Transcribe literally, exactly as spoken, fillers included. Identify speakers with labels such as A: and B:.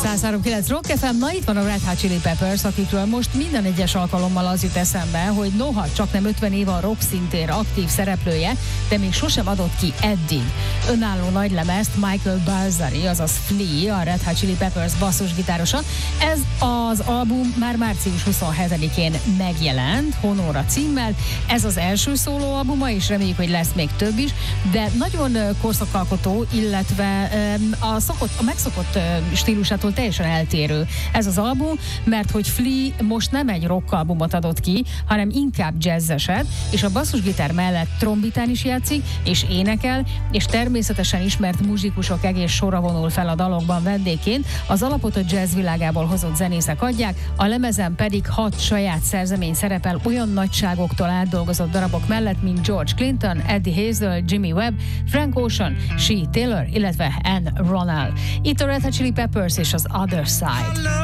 A: száz három kilenc Rock ef em, na itt van a Red Hot Chili Peppers, akikről most minden egyes alkalommal az jut eszembe, hogy noha csak nem ötven év a rock szintér aktív szereplője, de még sosem adott ki eddig önálló nagylemezt Michael Balzari, azaz Flea, a Red Hot Chili Peppers basszusgitárosa. Ez az album már március huszonhetedikén megjelent, Honora címmel. Ez az első szólóalbuma, és reméljük, hogy lesz még több is, de nagyon korszakalkotó, illetve a, szokott, a megszokott stílusától teljesen eltérő ez az album, mert hogy Flea most nem egy rock albumot adott ki, hanem inkább jazzeset, és a basszusgitár mellett trombitán is játszik, és énekel, és természetesen ismert muzsikusok egész sora vonul fel a dalokban vendégként. Az alapot a jazz világából hozott zenészek adják, a lemezen pedig hat saját szerzemény szerepel olyan nagyságoktól átdolgozott darabok mellett, mint George Clinton, Eddie Hazel, Jimmy Webb, Frank Ocean, Shea Taylor, illetve Anne Ronald. Itt a Red Hot Chili Peppers és az Other Side.